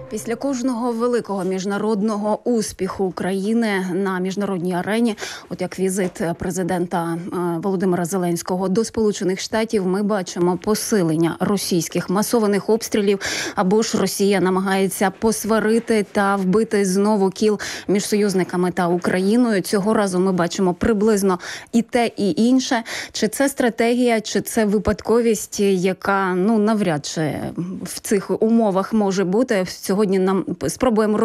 Після кожного великого міжнародного успіху України на міжнародній арені, от як візит президента Володимира Зеленського до Сполучених Штатів, ми бачимо посилення російських масованих обстрілів, або ж Росія намагається посварити та вбити знову кіл між союзниками та Україною. Цього разу ми бачимо приблизно і те, і інше. Чи це стратегія, чи це випадковість, яка навряд чи в цих умовах може бути. Сьогодні нам спробуємо